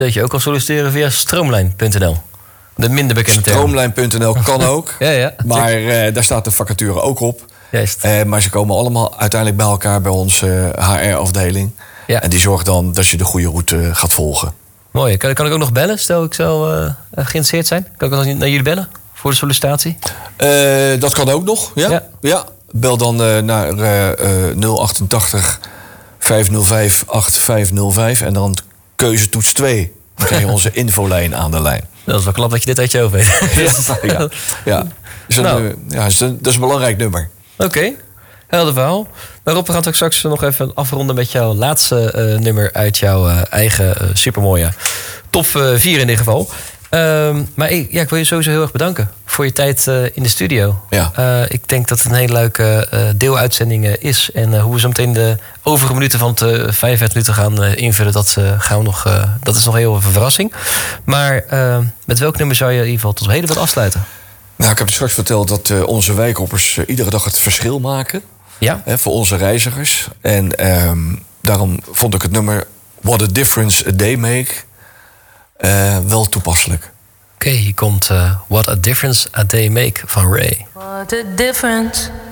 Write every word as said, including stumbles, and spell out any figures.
Dat je ook kan solliciteren via stroomlijn punt n l. De minder bekende term. stroomlijn punt n l kan ook. ja, ja. Maar uh, daar staat de vacature ook op. Juist. Uh, maar ze komen allemaal uiteindelijk bij elkaar bij onze H R-afdeling. Ja. En die zorgt dan dat je de goede route gaat volgen. Mooi. Kan, kan ik ook nog bellen? Stel ik zou uh, geïnteresseerd zijn. Kan ik dan naar jullie bellen voor de sollicitatie? Uh, dat kan ook nog, ja. Ja. ja. Bel dan uh, naar uh, uh, nul achtentachtig vijfhonderd vijf achtenvijftig vijf en dan keuzetoets twee. Dan krijg je onze infolijn aan de lijn. Dat is wel knap dat je dit uit je hoofd weet. ja, ja. ja. Is een, nou. uh, ja is een, dat is een belangrijk nummer. Oké, okay. Helder verhaal. Maar Rob, we gaan straks nog even afronden met jouw laatste uh, nummer uit jouw uh, eigen uh, supermooie top uh, vier in ieder geval. Um, maar hey, ja, ik wil je sowieso heel erg bedanken voor je tijd uh, in de studio. Ja. Uh, ik denk dat het een hele leuke uh, deeluitzending uh, is. En uh, hoe we zo meteen de overige minuten van het uh, vijfenvijftig minuten gaan uh, invullen, dat, uh, gaan we nog, uh, dat is nog heel even een verrassing. Maar uh, met welk nummer zou je in ieder geval tot heden wat afsluiten? Nou, ik heb het straks verteld dat uh, onze wijkhoppers uh, iedere dag het verschil maken. Ja. Hè, voor onze reizigers. En um, daarom vond ik het nummer What a Difference a Day Make uh, wel toepasselijk. Oké, okay, hier komt uh, What a Difference a Day Make van Ray. What a difference